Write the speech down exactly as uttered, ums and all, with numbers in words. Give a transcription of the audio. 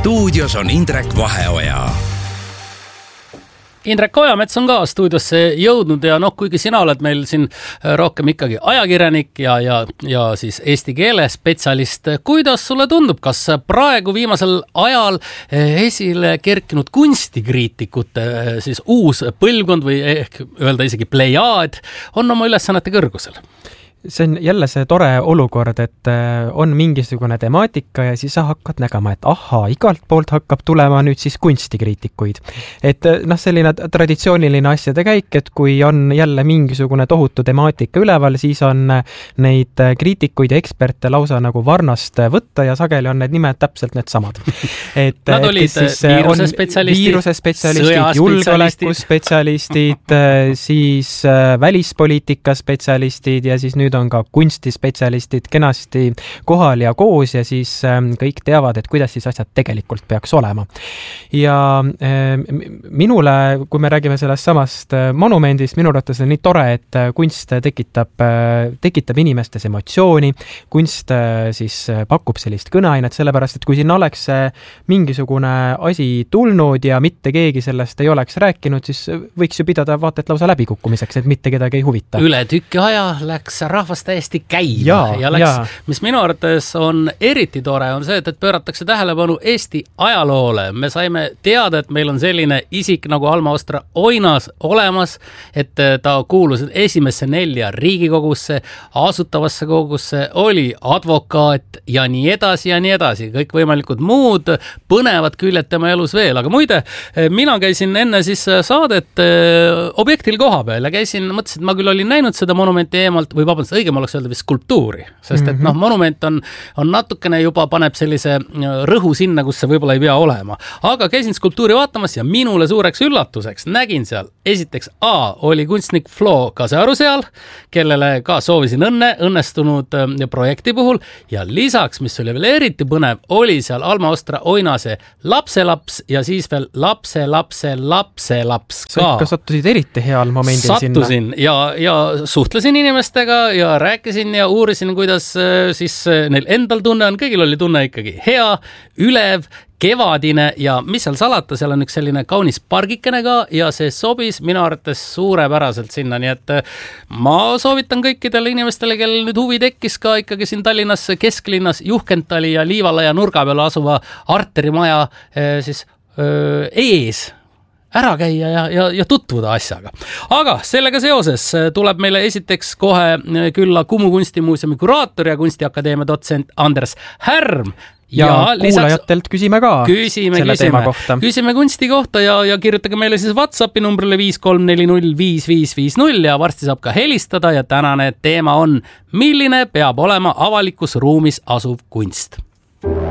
stuudios on Indrek Vaheoja. Indrek Ojamets on ka stuudiosse jõudnud ja noh, kuigi sina oled meil siin rohkem ikkagi ajakirjanik ja, ja, ja siis eesti keele spetsialist, kuidas sulle tundub, kas praegu viimasel ajal esile kerkinud kunstikriitikute siis uus põlvkond või ehk öelda isegi plejaad on oma ülesannete kõrgusel? See on jälle see tore olukord, et on mingisugune temaatika ja siis sa hakkad nägema, et ahaa, igalt poolt hakkab tulema nüüd siis kunstikriitikuid. Et noh, selline traditsiooniline asjade käik, et kui on jälle mingisugune tohutu temaatika üleval, siis on neid kriitikuid ja eksperte lausa nagu varnast võtta ja sageli on need nimed täpselt need samad. Et, Nad olid viiruse spetsialistid, viiruse spetsialistid, julgeolekuspetsialistid, siis välispoliitika spetsialistid ja siis nüüd on ka kunstispetsialistid kenasti kohal ja koos ja siis kõik teavad, et kuidas siis asjad tegelikult peaks olema. Ja minule, kui me räägime sellest samast monumendist, minu arvates on nii tore, et kunst tekitab, tekitab inimestes emotsiooni, kunst siis pakub sellist kõneainet, sellepärast, et kui siin oleks mingisugune asi tulnud ja mitte keegi sellest ei oleks rääkinud, siis võiks ju pidada vaatet lausa läbikukkumiseks, et mitte kedagi ei huvita. Üle tükki aja läks rahvas täiesti käima ja, ja läks, ja. mis minu arvates on eriti tore, on see, et, et pööratakse tähelepanu Eesti ajaloole. Me saime teada, et meil on selline isik nagu Alma Ostra Oinas olemas, et ta kuulus esimesse nelja Riigikogusse, asutavasse kogusse, oli advokaat ja nii edasi ja nii edasi. Kõik võimalikud muud põnevad küljed tema elus veel. Aga muide, mina käisin enne siis saadet objektil koha peal ja käisin, mõtlesin, et ma küll olin näinud seda monumenti eemalt või vabandust, õigem oleks öelda vist skulptuuri, sest et noh, monument on, on natukene juba paneb sellise rõhu sinna, kus see võib-olla ei pea olema. Aga käisin skulptuuri vaatamas ja minule suureks üllatuseks nägin seal esiteks A oli kunstnik Flo Kasearu seal, kellele ka soovisin õnne õnnestunud projekti puhul ja lisaks, mis oli veel eriti põnev, oli seal Alma Ostra Oinase lapselaps ja siis veel lapse, lapse, lapselaps ka. Sa ikka sattusid eriti heal momendil Sattusin sinna. ja, ja suhtlesin inimestega ja rääkisin ja uurisin, kuidas siis neil endal tunne on. Kõigil oli tunne ikkagi hea, ülev, kevadine ja mis seal salata, seal on üks selline kaunis pargikene ka ja see sobis minu arvates suurepäraselt sinna, nii et ma soovitan kõikidele inimestele, kellel nüüd huvi tekkis ka ikkagi siin Tallinnas kesklinnas Juhkentali ja Liivalaia nurga peal asuva Arteri maja siis öö, ees ära käia ja, ja, ja tutvuda asjaga. Aga sellega seoses tuleb meile esiteks kohe külla Kumu kunstimuuseumi kuraator ja kunstiakadeemia dotsent Anders Härm. Ja, ja kuulajatelt küsime ka küsime, selle küsime. teema kohta. Küsime kunsti kohta ja, ja kirjutage meile siis WhatsAppi numbrile viis kolm neli null viis viis viis null ja varsti saab ka helistada ja tänane teema on, milline peab olema avalikus ruumis asuv kunst.